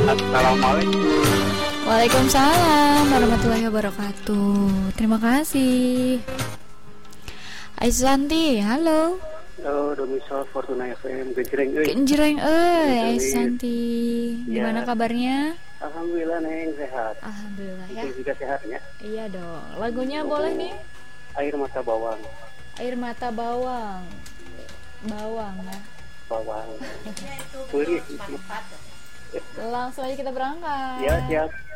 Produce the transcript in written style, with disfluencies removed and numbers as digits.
Assalamualaikum. Waalaikumsalam warahmatullahi wabarakatuh. Terima kasih. Aisanti, halo. Halo, Domisol Fortuna FM Gejreng euy. Genjreng Aisanti. Gimana kabarnya? Alhamdulillah Neng sehat. Alhamdulillah ya. Itu juga sehatnya. Iya dong. Lagunya boleh nih? Air mata bawang. Air mata bawang. Bawang ya. Bawang. Beri. Langsung aja kita berangkat. Ya, siap.